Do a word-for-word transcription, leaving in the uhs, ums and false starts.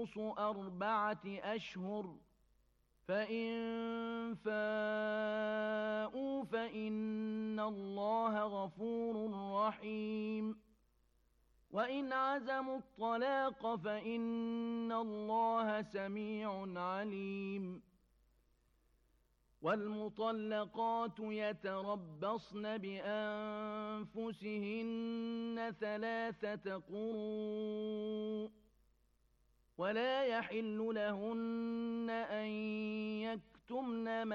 تربص أربعة أشهر فإن فاءوا فإن الله غفور رحيم وإن عزموا الطلاق فإن الله سميع عليم والمطلقات يتربصن بأنفسهن ثلاثة قروء ولا يحل لهن أن يكتمن